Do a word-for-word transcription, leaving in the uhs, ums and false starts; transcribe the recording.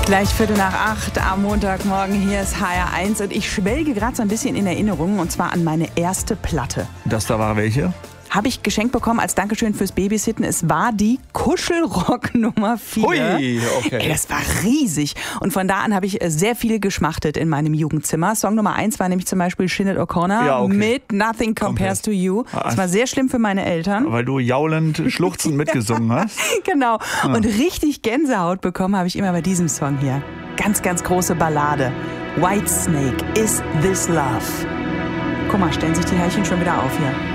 Gleich Viertel nach acht am Montagmorgen. Hier ist H R eins und ich schwelge gerade so ein bisschen in Erinnerungen und zwar an meine erste Platte. Das da war welche? Habe ich geschenkt bekommen als Dankeschön fürs Babysitten. Es war die Kuschelrock Nummer vier. Hui, okay. Ey, das war riesig. Und von da an habe ich sehr viel geschmachtet in meinem Jugendzimmer. Song Nummer eins war nämlich zum Beispiel Sinead O'Connor ja, okay. mit Nothing Compares to You. Das war sehr schlimm für meine Eltern. Weil du jaulend, schluchzend mitgesungen hast. Genau. Ah. Und richtig Gänsehaut bekommen habe ich immer bei diesem Song hier. Ganz, ganz große Ballade. Whitesnake, Is This Love? Guck mal, stellen sich die Härchen schon wieder auf hier.